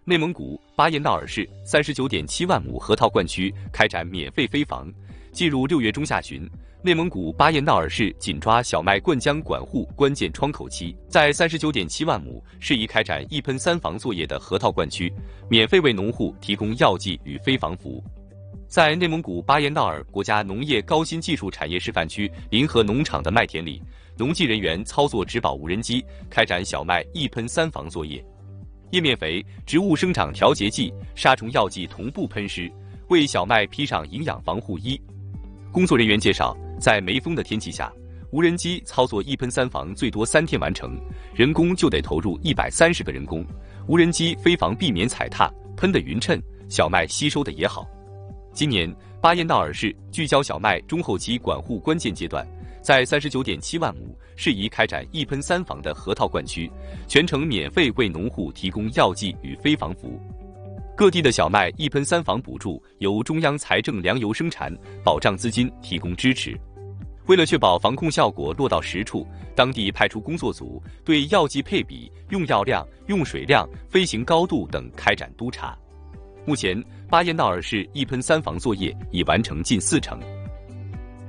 内蒙古巴彦淖尔市39.7万亩河套灌区开展免费飞防。进入6月中下旬，内蒙古巴彦淖尔市紧抓小麦灌浆管护关键窗口期，在39.7万亩适宜开展一喷三防作业的河套灌区，免费为农户提供药剂与飞防服务。在内蒙古巴彦淖尔国家农业高新技术产业示范区临河农场的麦田里，农技人员操作植保无人机，开展小麦一喷三防作业。叶面肥、植物生长调节剂、杀虫药剂同步喷施，为小麦披上营养防护衣。工作人员介绍，在没风的天气下，无人机操作一喷三防最多3天完成，人工就得投入130个人工。无人机飞防避免踩踏，喷得匀称，小麦吸收的也好。今年巴彦淖尔市聚焦小麦中后期管护关键阶段，在39.7万亩适宜开展一喷三防的河套灌区，全程免费为农户提供药剂与飞防服务。各地的小麦一喷三防补助由中央财政粮油生产保障资金提供支持。为了确保防控效果落到实处，当地派出工作组对药剂配比、用药量、用水量、飞行高度等开展督查。目前，巴彦淖尔市一喷三防作业已完成近40%。